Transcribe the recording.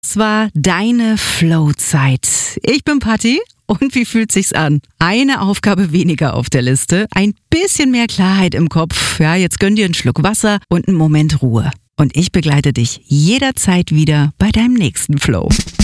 Das war deine Flow-Zeit. Ich bin Patti und wie fühlt sich's an? Eine Aufgabe weniger auf der Liste, ein bisschen mehr Klarheit im Kopf. Ja, jetzt gönn dir einen Schluck Wasser und einen Moment Ruhe. Und ich begleite dich jederzeit wieder bei deinem nächsten Flow.